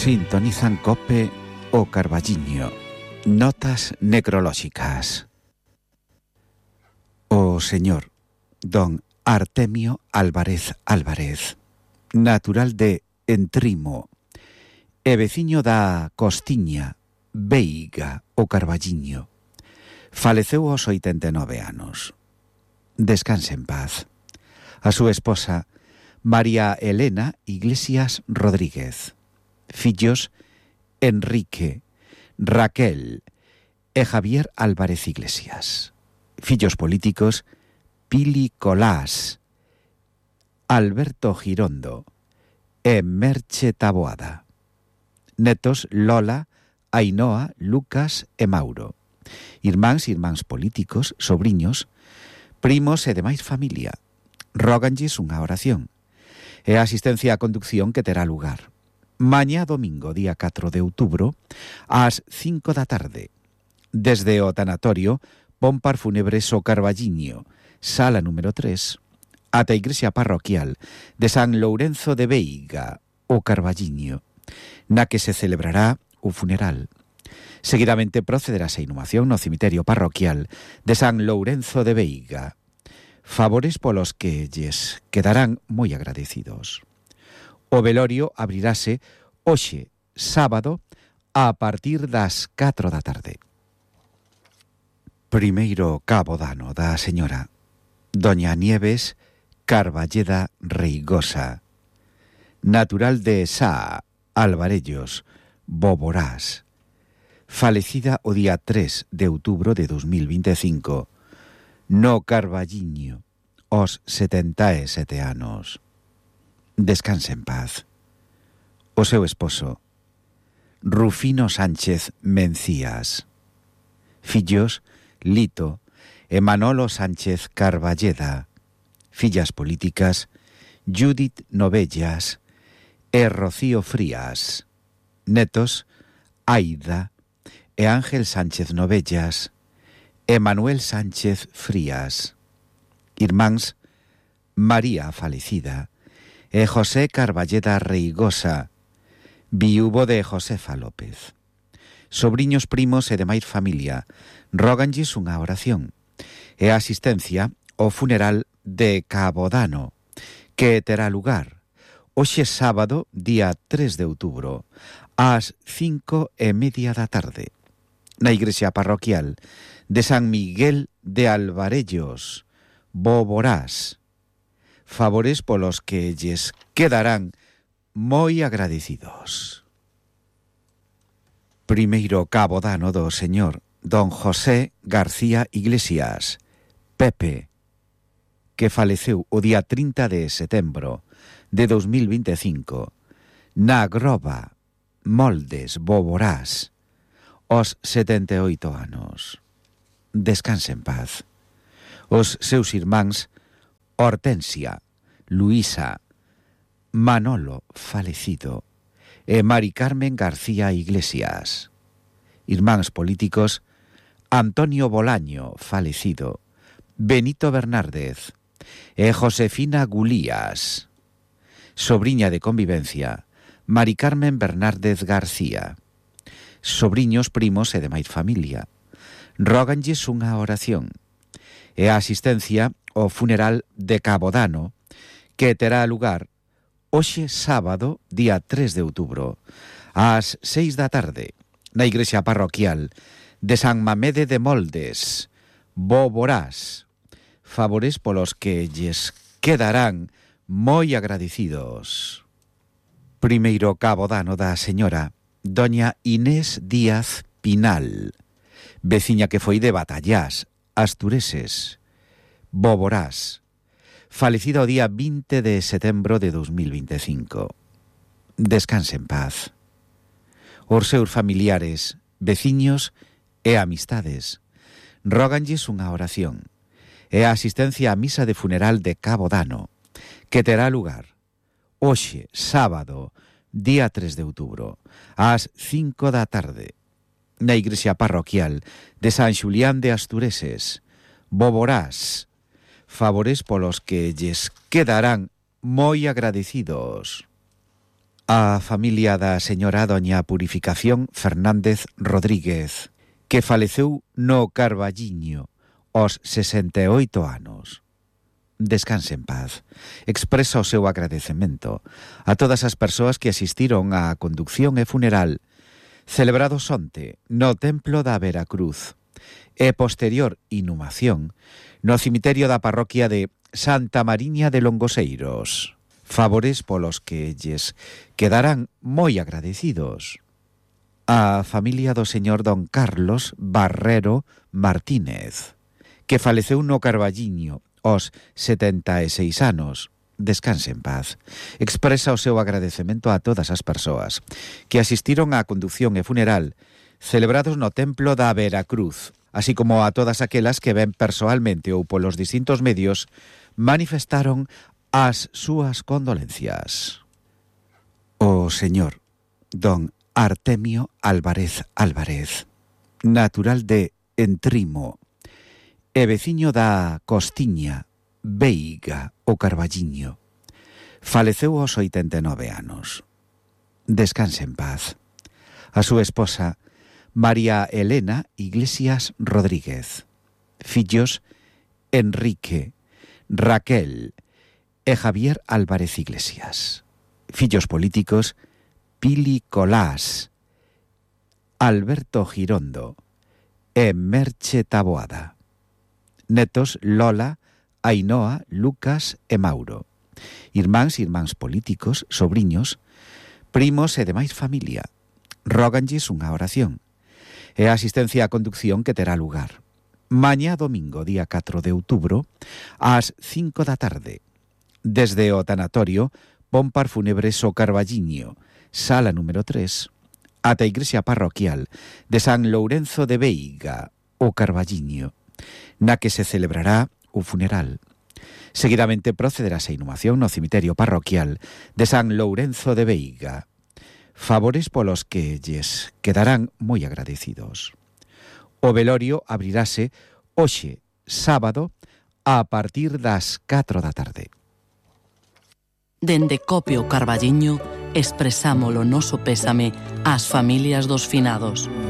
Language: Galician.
Sintonizan COPE o Carballiño. Notas necrolóxicas. O señor don Artemio Álvarez Álvarez, natural de Entrimo, e veciño da Costiña, Veiga, o Carballiño, faleceu aos 89 anos. Descanse en paz. A súa esposa, María Elena Iglesias Rodríguez. Fillos, Enrique, Raquel e Javier Álvarez Iglesias. Fillos políticos, Pili Colás, Alberto Girondo e Merche Taboada. Netos, Lola, Ainhoa, Lucas e Mauro. Irmáns políticos, sobriños, primos e demais familia. Róganlles unha oración e a asistencia á conducción que terá lugar mañá domingo, día 4 de outubro, ás 5 da tarde, desde o tanatorio Pompar Fúnebres o Carballiño, sala número 3, ata a igrexa parroquial de San Lourenzo de Veiga, o Carballiño, na que se celebrará o funeral. Seguidamente procederase a inhumación no cemiterio parroquial de San Lourenzo de Veiga. Favores polos que lles quedarán moi agradecidos. O velorio abrirase hoxe, sábado, a partir das 4 da tarde. Primeiro cabo dano da señora doña Nieves Carballeda Reigosa, natural de Sá, Alvarellos, Boborás, falecida o día 3 de outubro de 2025, no Carballiño, aos 77 anos. Descanse en paz. O seu esposo, Rufino Sánchez Mencías. Fillos, Lito e Manolo Sánchez Carballeda. Fillas políticas, Judith Novellas e Rocío Frías. Netos, Aida e Ángel Sánchez Novellas e Manuel Sánchez Frías. Irmáns, María falecida e José Carballeda Reigosa, viúvo de Josefa López. Sobriños, primos e demais familia róganlles unha oración e a asistencia ao funeral de Cabo Dano, que terá lugar hoxe sábado, día 3 de outubro, ás 5:30 da tarde, na igrexa parroquial de San Miguel de Alvarellos, Boborás. Favores polos que lles quedarán moi agradecidos. Primeiro cabo dano do señor don José García Iglesias, Pepe, que faleceu o día 30 de setembro de 2025, na Groba, Moldes, Boborás, aos 78 anos. Descanse en paz. Os seus irmáns Hortensia, Luisa, Manolo falecido e Mari Carmen García Iglesias. Irmáns políticos, Antonio Bolaño falecido, Benito Bernárdez e Josefina Gulías. Sobriña de convivencia, Mari Carmen Bernárdez García. Sobriños, primos e demais familia róganlles unha oración e a asistencia ao funeral de Cabo Dano, que terá lugar hoxe sábado, día 3 de outubro, ás 6 da tarde, na igrexa parroquial de San Mamede de Moldes, Boborás. Favores polos que lles quedarán moi agradecidos. Primeiro cabo dano da señora doña Inés Díaz Pinal, veciña que foi de Batallás, Astureses, Boborás, falecida o día 20 de setembro de 2025. Descanse en paz. Os seus familiares, veciños e amistades róganlles unha oración e a asistencia á misa de funeral de Cabo Dano, que terá lugar hoxe, sábado, día 3 de outubro, ás 5 da tarde, na igrexa parroquial de San Xulián de Astureses, Boborás. Favores polos que lles quedarán moi agradecidos. A familia da señora doña Purificación Fernández Rodríguez, que faleceu no Carballiño aos 68 anos. Descanse en paz. Expresa o seu agradecemento a todas as persoas que asistiron á conducción e funeral celebrados onte no Templo da Veracruz e posterior inhumación no cemiterio da parroquia de Santa Mariña de Longoseiros. Favores polos que lles quedarán moi agradecidos. A familia do señor don Carlos Barrero Martínez, que faleceu no Carballiño aos 76 anos. Descanse en paz. Expresa o seu agradecemento a todas as persoas que asistiron á condución e funeral celebrados no Templo da Veracruz, así como a todas aquelas que ven persoalmente ou polos distintos medios manifestaron as súas condolencias. O señor don Artemio Álvarez Álvarez, natural de Entrimo e veciño da Costiña, Veiga, o Carballiño, faleceu aos 89 anos. Descanse en paz. A súa esposa, María Elena Iglesias Rodríguez, fillos Enrique, Raquel e Javier Álvarez Iglesias, fillos políticos Pili Colás, Alberto Girondo e Merche Taboada, netos Lola, Ainhoa, Lucas e Mauro, irmáns políticos, sobriños, primos e demais familia. Róganlles unha oración e a asistencia á conducción que terá lugar mañá domingo, día 4 de outubro, ás 5 da tarde, desde o tanatorio Pompar Fúnebres o Carballiño, sala número 3, ata a igrexa parroquial de San Lourenzo de Veiga, o Carballiño, na que se celebrará o funeral. Seguidamente procederase a inhumación no cemiterio parroquial de San Lourenzo de Veiga. Favores polos que lles quedarán moi agradecidos. O velorio abrirase hoxe, sábado, a partir das 4 da tarde. Dende Copio Carballiño expresamos o noso pésame ás familias dos finados.